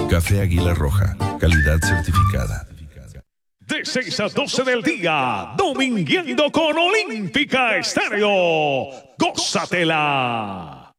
Café Águila Roja, calidad certificada. De 6 a 12 del día, domingueando con Olímpica Estéreo. ¡Gózatela!